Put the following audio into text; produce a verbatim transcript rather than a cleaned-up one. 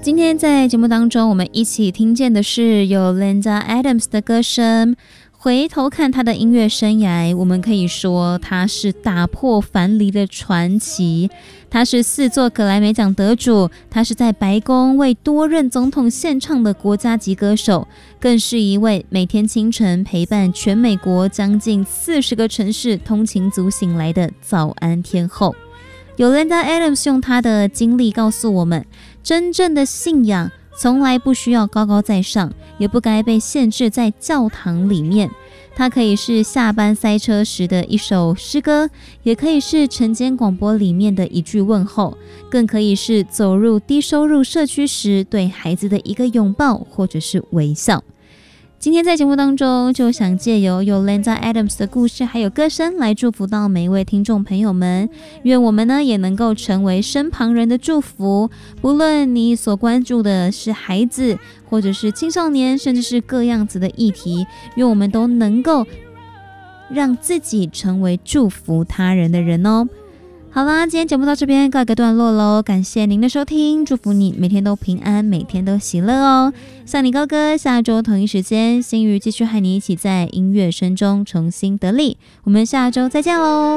今天在节目当中，我们一起听见的是有 Linda Adams 的歌声。回头看她的音乐生涯，我们可以说她是打破樊篱的传奇。她是四座格莱美奖得主，她是在白宫为多任总统献唱的国家级歌手，更是一位每天清晨陪伴全美国将近四十个城市通勤族醒来的早安天后。有 Linda Adams 用她的经历告诉我们，真正的信仰从来不需要高高在上，也不该被限制在教堂里面。它可以是下班塞车时的一首诗歌，也可以是晨间广播里面的一句问候，更可以是走入低收入社区时对孩子的一个拥抱或者是微笑。今天在节目当中，就想借由有 Linda Adams 的故事还有歌声来祝福到每一位听众朋友们，愿我们呢也能够成为身旁人的祝福。不论你所关注的是孩子或者是青少年，甚至是各样子的议题，愿我们都能够让自己成为祝福他人的人哦。好啦，今天节目到这边告一个段落咯，感谢您的收听，祝福你每天都平安，每天都喜乐哦。向你高歌，下周同一时间，心瑜继续和你一起在音乐声中重新得力，我们下周再见咯。